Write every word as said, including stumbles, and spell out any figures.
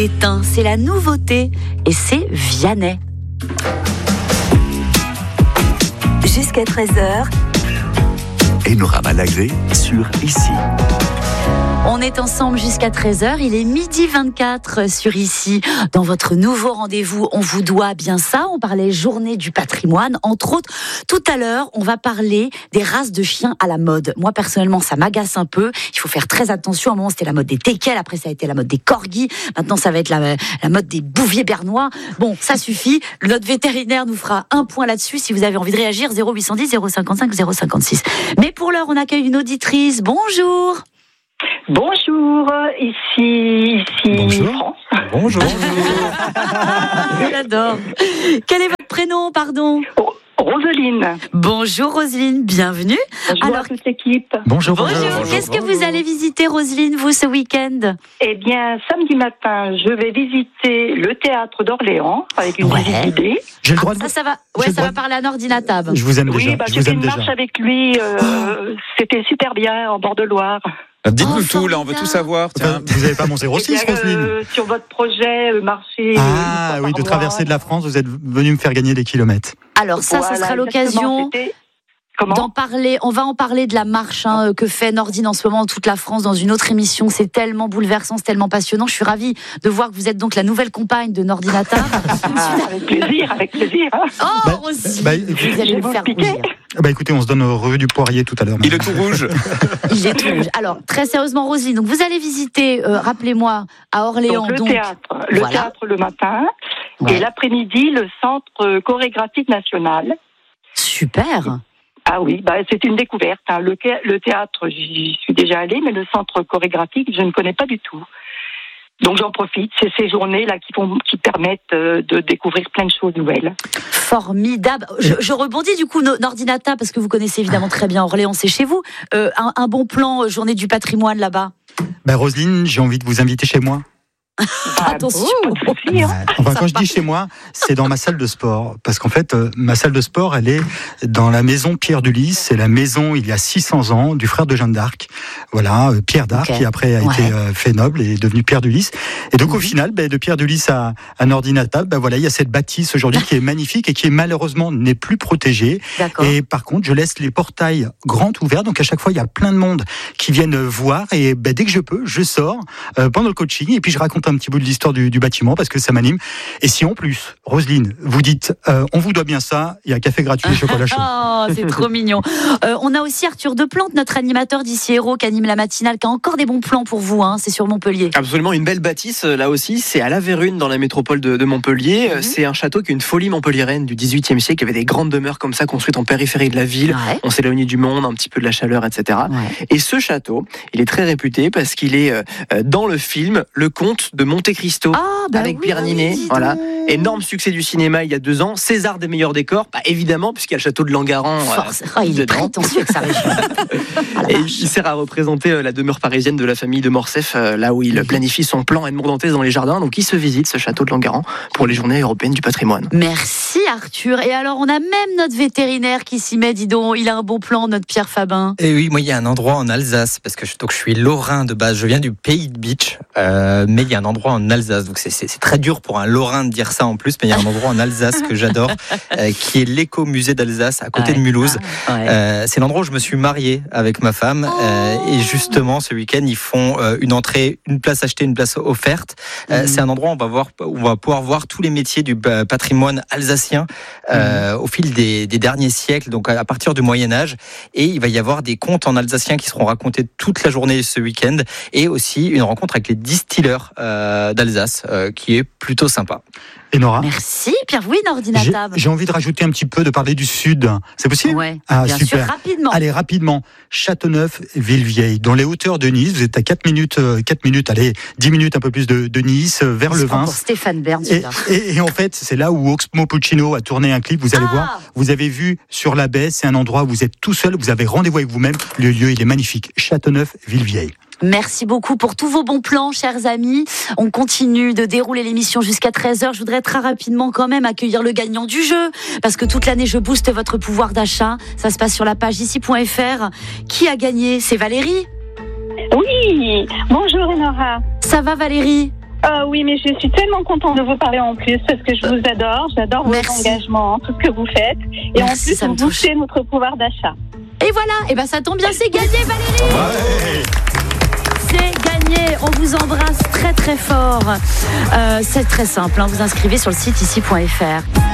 Éteint, c'est la nouveauté et c'est Vianney. Jusqu'à treize heures. Enora Malagré sur Ici. On est ensemble jusqu'à treize heures, il est midi vingt-quatre sur Ici. Dans votre nouveau rendez-vous, on vous doit bien ça. On parlait journée du patrimoine, entre autres. Tout à l'heure, on va parler des races de chiens à la mode. Moi, personnellement, ça m'agace un peu. Il faut faire très attention. À un moment, c'était la mode des teckels, après ça a été la mode des corgis. Maintenant, ça va être la, la mode des bouviers bernois. Bon, ça suffit. Notre vétérinaire nous fera un point là-dessus. Si vous avez envie de réagir, zéro huit cent dix, zéro cinquante-cinq, zéro cinquante-six. Mais pour l'heure, on accueille une auditrice. Bonjour. Bonjour, ici, ici Bonjour. France. Bonjour. Je l'adore. Quel est votre prénom, pardon ? Oh, Roselyne. Bonjour Roselyne, bienvenue. Bonjour Alors, à toute l'équipe. Bonjour. bonjour. Bonjour. Qu'est-ce que vous allez visiter, Roselyne, vous, ce week-end ? Eh bien, samedi matin, je vais visiter le théâtre d'Orléans avec une Ouais. visite guidée. J'ai le droit Ah, de ça, ça va. J'ai Ouais, le ça droit va de- parler à Nordinatab. Je vous aime Oui, déjà. bah, je j'ai vous fait aime une déjà. marche avec lui. euh, C'était super bien en bord de Loire. Dites-nous Oh, tout, là, on veut formidable. tout savoir. Tiens. Enfin, vous n'avez pas mon zéro six, Eh bien, Roselyne euh, sur votre projet, euh, marcher. Ah oui, de traverser de la France, vous êtes venu me faire gagner des kilomètres. Alors ça, ce sera l'occasion Comment d'en parler. On va en parler de la marche hein, que fait Nordine en ce moment dans toute la France dans une autre émission. C'est tellement bouleversant, c'est tellement passionnant. Je suis ravie de voir que vous êtes donc la nouvelle compagne de Nordinatab. Ah, avec plaisir, avec plaisir. Hein. Oh, Bah, Roselyne, bah, vous allez je me vais faire vous expliquer. rougir. Bah écoutez, on se donne au revue du Poirier tout à l'heure. Il est tout rouge. Il est tout rouge. Alors, très sérieusement, Roselyne, donc vous allez visiter, euh, rappelez-moi, à Orléans. Donc, le donc, théâtre, le voilà. théâtre le matin Ouais. et l'après-midi le centre chorégraphique national. Super. Ah oui, bah c'est une découverte. Hein. Le, thé- le théâtre, j'y suis déjà allée, mais le centre chorégraphique, je ne connais pas du tout. Donc j'en profite. C'est ces journées-là qui, font, qui permettent euh, de découvrir plein de choses nouvelles. Formidable. Je, je rebondis du coup, no- Nordinata, parce que vous connaissez évidemment très bien Orléans, c'est chez vous. Euh, un, un bon plan, euh, journée du patrimoine là-bas. Bah Roselyne, j'ai envie de vous inviter chez moi. Ah, Attention. bon, pas de souci, hein. Enfin, quand je dis chez moi, c'est dans ma salle de sport. Parce qu'en fait, euh, ma salle de sport, elle est dans la maison Pierre du Lys. C'est la maison, il y a six cents ans, du frère de Jeanne d'Arc. Voilà, euh, Pierre d'Arc, Ok. qui après a Ouais. été euh, fait noble et est devenu Pierre du Lys. Et donc, au Mhm. final, ben, de Pierre du Lys à, à Nordinatab, ben, voilà, il y a cette bâtisse aujourd'hui qui est magnifique et qui est malheureusement n'est plus protégée. D'accord. Et par contre, je laisse les portails grands ouverts. Donc, à chaque fois, il y a plein de monde qui viennent voir. Et ben, dès que je peux, je sors euh, pendant le coaching. Et puis, je raconte un petit bout de l'histoire du, du bâtiment parce que ça m'anime. Et si en plus, Roselyne, vous dites, euh, on vous doit bien ça, il y a café gratuit et chocolat chaud. Oh, c'est trop mignon. Euh, on a aussi Arthur Deplante, notre animateur d'ici Héros, qui anime la matinale, qui a encore des bons plans pour vous. Hein, c'est sur Montpellier. Absolument, une belle bâtisse là aussi, c'est à La Vérune dans la métropole de, de Montpellier. Mhm. C'est un château qui est une folie montpelliéraine du dixhuitième siècle. Il y avait des grandes demeures comme ça construites en périphérie de la ville. Ouais. On s'éloignait du monde, un petit peu de la chaleur, et cetera. Ouais. Et ce château, il est très réputé parce qu'il est euh, dans le film Le Comte de Monte Cristo. Ah, bah Avec oui, Pierre bah oui, Ninet, dis voilà. donc. Énorme succès du cinéma il y a deux ans. César des meilleurs décors, bah, évidemment, puisqu'il y a le château de Langaran. euh, Force. Oh, il est dedans. prétentieux avec sa région. Ah, la Et vache. il sert à représenter euh, la demeure parisienne de la famille de Morcef, euh, là où il planifie son plan Edmond Dantès dans les jardins. Donc il se visite ce château de Langaran pour les journées européennes du patrimoine. Merci Arthur. Et alors, on a même notre vétérinaire qui s'y met, dis donc. Il a un bon plan, notre Pierre Fabin. Et oui, moi il y a un endroit en Alsace parce que je, donc je suis lorrain de base, je viens du pays de Beach, euh, mais il y a un endroit en Alsace, donc c'est, c'est, c'est très dur pour un lorrain de dire ça en plus, mais il y a un endroit en Alsace que j'adore, euh, qui est l'écomusée d'Alsace à côté Ouais. de Mulhouse. Ah, ouais. Euh, c'est l'endroit où je me suis marié avec ma femme euh, et justement ce week-end ils font euh, une entrée, une place achetée, une place offerte. Euh, Mhm. C'est un endroit où on va voir, où on va pouvoir voir tous les métiers du euh, patrimoine alsacien euh, au fil des, des derniers siècles, donc à partir du Moyen Âge. Et il va y avoir des contes en alsacien qui seront racontés toute la journée ce week-end, et aussi une rencontre avec les distilleurs euh, d'Alsace euh, qui est plutôt sympa. Et Nora, Merci Pierre. Oui, j'ai, Nordinatab. j'ai envie de rajouter un petit peu, de parler du sud. C'est possible? Ouais, Ah, bien super. sûr, rapidement. Allez, rapidement. Châteauneuf, Villevieille, dans les hauteurs de Nice. Vous êtes à quatre minutes, euh, quatre minutes, allez, dix minutes, un peu plus de, de Nice, euh, vers le C'est Vin. pour Stéphane Bern, Et, celui-là. et, et en fait, c'est là où Oxmo Puccino a tourné un clip. Vous allez Ah voir, vous avez vu sur la baie, c'est un endroit où vous êtes tout seul, vous avez rendez-vous avec vous-même. Le lieu, il est magnifique. Châteauneuf, Villevieille. Merci beaucoup pour tous vos bons plans, chers amis. On continue de dérouler l'émission jusqu'à treize heures. Je voudrais très rapidement quand même accueillir le gagnant du jeu, parce que toute l'année, je booste votre pouvoir d'achat. Ça se passe sur la page ici point f r. Qui a gagné? C'est Valérie. Oui, bonjour Enora. Ça va, Valérie? Euh, oui, mais je suis tellement contente de vous parler en plus parce que je vous adore. J'adore vos Merci. engagements, tout ce que vous faites. Et Merci, en plus, ça me vous touche. boostez notre pouvoir d'achat. Et voilà, et ben ça tombe bien, c'est gagné Valérie. Ouais. C'est gagné, on vous embrasse très très fort. Euh, c'est très simple, hein, vous inscrivez sur le site ici point f r.